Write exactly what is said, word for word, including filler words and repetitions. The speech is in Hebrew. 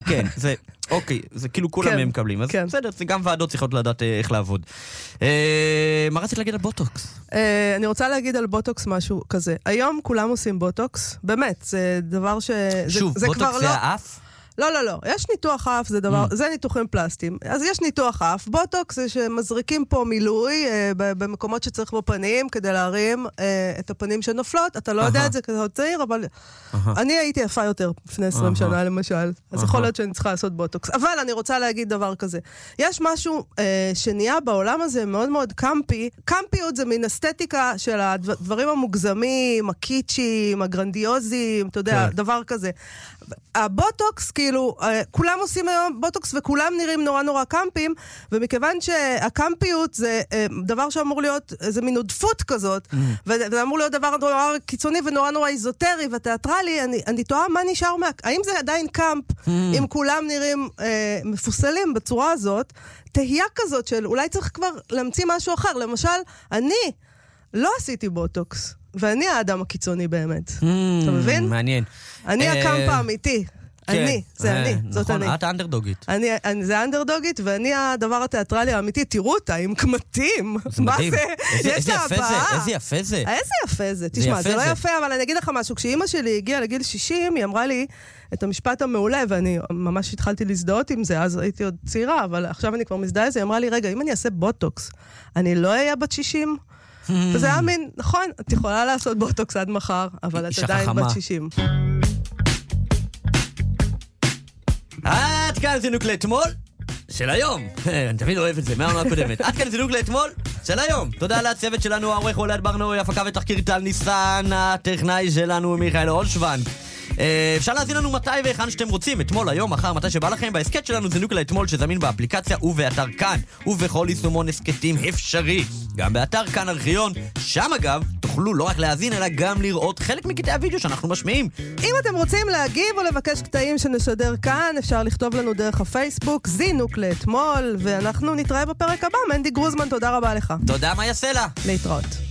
כן, זה, אוקיי, זה כאילו כולם הם מקבלים, אז בסדר, זה גם ועדות צריכות לדעת איך לעבוד. מה רצית להגיד על בוטוקס? אני רוצה להגיד על בוטוקס משהו כזה. היום כולם עושים בוטוקס, באמת, זה דבר ש... שוב, בוטוקס זה האף? לא, לא, לא. יש ניתוח אף, זה דבר, mm. זה ניתוחים פלסטיים. אז יש ניתוח אף. בוטוקס זה שמזריקים פה מילוי אה, במקומות שצריך בו פנים, כדי להרים אה, את הפנים שנופלות. אתה לא uh-huh. יודע את זה כזה עוד צעיר, אבל uh-huh. אני הייתי יפה יותר לפני עשרים uh-huh. שנה למשל. אז uh-huh. יכול להיות שאני צריכה לעשות בוטוקס. אבל אני רוצה להגיד דבר כזה. יש משהו אה, שנהיה בעולם הזה מאוד מאוד קמפי. קמפיות זה מין אסתטיקה של הדברים המוגזמים, הקיצ'ים, הגרנדיוזיים, אתה יודע, okay. דבר כזה. הבוטוקס, כאילו, כולם עושים היום בוטוקס וכולם נראים נורא נורא קמפים, ומכיוון שהקמפיות זה דבר שאמור להיות, זה מין עודפות כזאת, mm. וזה אמור להיות דבר נורא קיצוני ונורא נורא איזוטרי ותיאטרלי, אני, אני תוהה מה נשאר מה... האם זה עדיין קמפ, mm. אם כולם נראים אה, מפוסלים בצורה הזאת, תהייה כזאת של אולי צריך כבר להמציא משהו אחר, למשל, אני לא עשיתי בוטוקס. ואני האדם הקיצוני באמת. אתה מבין? מעניין. אני הקמפ האמיתי. אני, זה אני, זאת אני. נכון, את האנדרדוגית. זה האנדרדוגית, ואני הדבר התיאטרלי האמיתי. תראו אותה, עם קמטים. מה זה? איזה יפה זה, איזה יפה זה. איזה יפה זה. תשמע, זה לא יפה, אבל אני אגיד לך משהו. כשאימא שלי הגיעה לגיל שישים, היא אמרה לי את המשפט המעולה, ואני ממש התחלתי להזדהות עם זה, אז הייתי עוד צעירה, אבל עכשיו אני כבר מזדהה את זה. היא אמרה לי, רגע, אם אני אעשה בוטוקס, אני לא אהיה בת שישים? וזה היה מין, נכון, את יכולה לעשות בוטוקס עד מחר, אבל את עדיין בת שישים. עד כאן זינוק לאתמול של היום. אני תמיד אוהב את זה, מהעונה הקודמת. עד כאן זינוק לאתמול של היום. תודה לצוות שלנו, העורך אולד ברנועי, הפקה ותחקיר טל ניסן, הטכנאי שלנו מיכאל אולשוונג. אפשר להזין לנו מתי והיכן שאתם רוצים, אתמול, היום, מחר, מתי שבא לכם. בהסקט שלנו זינוק לאתמול שזמין באפליקציה ובאתר כאן, ובכל יישומון הסקטים אפשרי, גם באתר כאן ארכיון. שם אגב תוכלו לא רק להזין אלא גם לראות חלק מקטעי הוידאו שאנחנו משמיעים. אם אתם רוצים להגיב או לבקש קטעים שנשדר כאן, אפשר לכתוב לנו דרך הפייסבוק זינוק לאתמול, ואנחנו נתראה בפרק הבא. מנדי גרוזמן, תודה רבה לך. תודה, מה יעשה לה? להתראות.